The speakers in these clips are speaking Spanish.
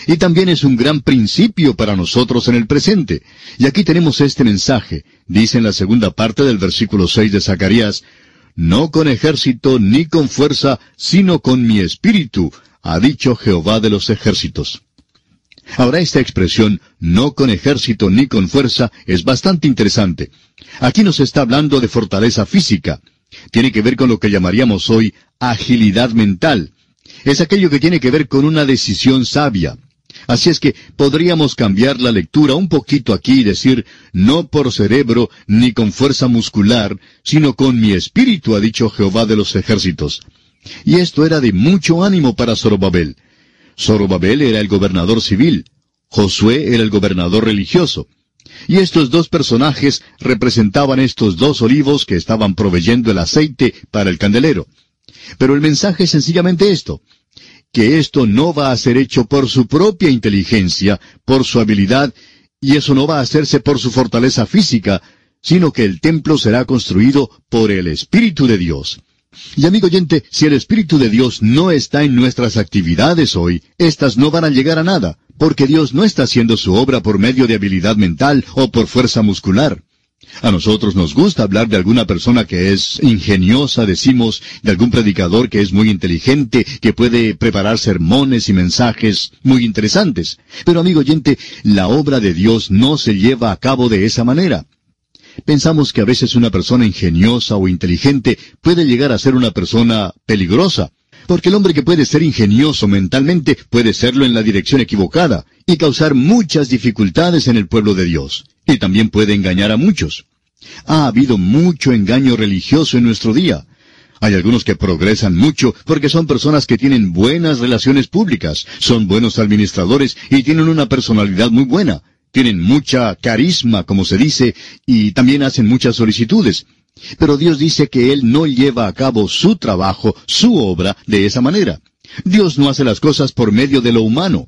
Y también es un gran principio para nosotros en el presente. Y aquí tenemos este mensaje. Dice en la segunda parte del versículo 6 de Zacarías, «No con ejército ni con fuerza, sino con mi espíritu, ha dicho Jehová de los ejércitos». Ahora esta expresión, no con ejército ni con fuerza, es bastante interesante. Aquí nos está hablando de fortaleza física. Tiene que ver con lo que llamaríamos hoy agilidad mental. Es aquello que tiene que ver con una decisión sabia. Así es que podríamos cambiar la lectura un poquito aquí y decir, no por cerebro ni con fuerza muscular, sino con mi espíritu, ha dicho Jehová de los ejércitos. Y esto era de mucho ánimo para Zorobabel. Zorobabel era el gobernador civil, Josué era el gobernador religioso. Y estos dos personajes representaban estos dos olivos que estaban proveyendo el aceite para el candelero. Pero el mensaje es sencillamente esto, que esto no va a ser hecho por su propia inteligencia, por su habilidad, y eso no va a hacerse por su fortaleza física, sino que el templo será construido por el Espíritu de Dios. Y amigo oyente, si el Espíritu de Dios no está en nuestras actividades hoy, éstas no van a llegar a nada, porque Dios no está haciendo su obra por medio de habilidad mental o por fuerza muscular. A nosotros nos gusta hablar de alguna persona que es ingeniosa, decimos, de algún predicador que es muy inteligente, que puede preparar sermones y mensajes muy interesantes. Pero amigo oyente, la obra de Dios no se lleva a cabo de esa manera. Pensamos que a veces una persona ingeniosa o inteligente puede llegar a ser una persona peligrosa, porque el hombre que puede ser ingenioso mentalmente puede serlo en la dirección equivocada y causar muchas dificultades en el pueblo de Dios, y también puede engañar a muchos. Ha habido mucho engaño religioso en nuestro día. Hay algunos que progresan mucho porque son personas que tienen buenas relaciones públicas, son buenos administradores y tienen una personalidad muy buena. Tienen mucha carisma, como se dice, y también hacen muchas solicitudes. Pero Dios dice que Él no lleva a cabo su trabajo, su obra, de esa manera. Dios no hace las cosas por medio de lo humano.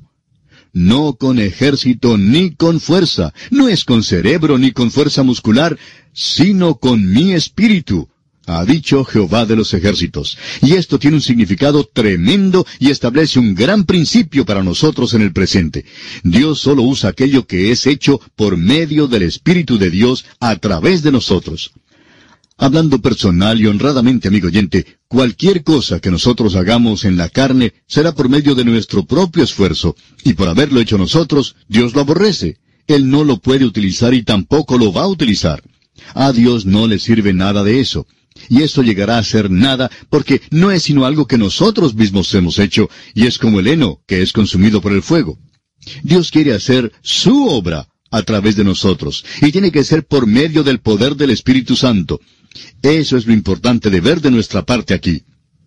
No con ejército ni con fuerza, no es con cerebro ni con fuerza muscular, sino con mi espíritu, ha dicho Jehová de los ejércitos. Y esto tiene un significado tremendo y establece un gran principio para nosotros en el presente. Dios solo usa aquello que es hecho por medio del Espíritu de Dios a través de nosotros. Hablando personal y honradamente, amigo oyente, cualquier cosa que nosotros hagamos en la carne será por medio de nuestro propio esfuerzo, y por haberlo hecho nosotros, Dios lo aborrece. Él no lo puede utilizar y tampoco lo va a utilizar. A Dios no le sirve nada de eso. Y esto llegará a ser nada porque no es sino algo que nosotros mismos hemos hecho, y es como el heno que es consumido por el fuego. Dios quiere hacer su obra a través de nosotros, y tiene que ser por medio del poder del Espíritu Santo. Eso es lo importante de ver de nuestra parte aquí.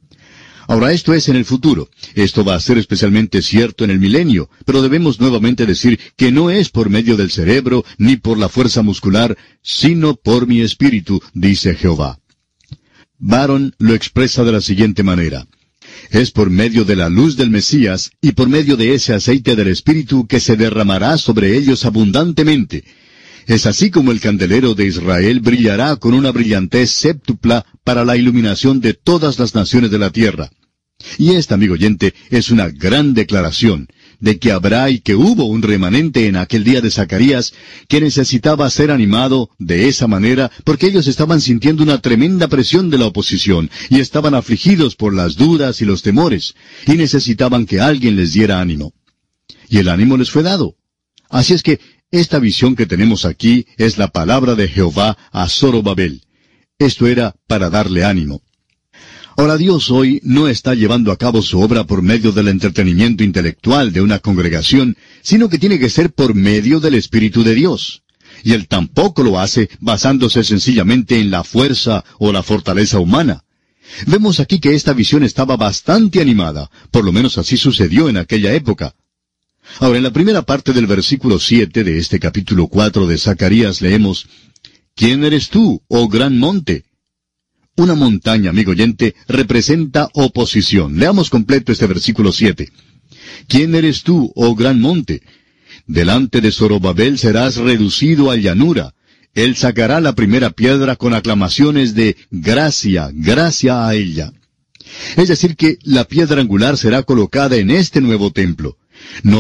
Ahora, esto es en el futuro. Esto va a ser especialmente cierto en el milenio, pero debemos nuevamente decir que no es por medio del cerebro ni por la fuerza muscular, sino por mi espíritu, dice Jehová. Barron lo expresa de la siguiente manera. Es por medio de la luz del Mesías y por medio de ese aceite del Espíritu que se derramará sobre ellos abundantemente. Es así como el candelero de Israel brillará con una brillantez séptupla para la iluminación de todas las naciones de la tierra. Y esta, amigo oyente, es una gran declaración de que habrá y que hubo un remanente en aquel día de Zacarías que necesitaba ser animado de esa manera porque ellos estaban sintiendo una tremenda presión de la oposición y estaban afligidos por las dudas y los temores y necesitaban que alguien les diera ánimo. Y el ánimo les fue dado. Así es que esta visión que tenemos aquí es la palabra de Jehová a Zorobabel. Esto era para darle ánimo. Ahora Dios hoy no está llevando a cabo su obra por medio del entretenimiento intelectual de una congregación, sino que tiene que ser por medio del Espíritu de Dios. Y Él tampoco lo hace basándose sencillamente en la fuerza o la fortaleza humana. Vemos aquí que esta visión estaba bastante animada, por lo menos así sucedió en aquella época. Ahora, en la primera parte del versículo 7 de este capítulo 4 de Zacarías leemos, ¿Quién eres tú, oh gran monte? Una montaña, amigo oyente, representa oposición. Leamos completo este versículo 7. ¿Quién eres tú, oh gran monte? Delante de Zorobabel serás reducido a llanura. Él sacará la primera piedra con aclamaciones de gracia, gracia a ella. Es decir que la piedra angular será colocada en este nuevo templo. No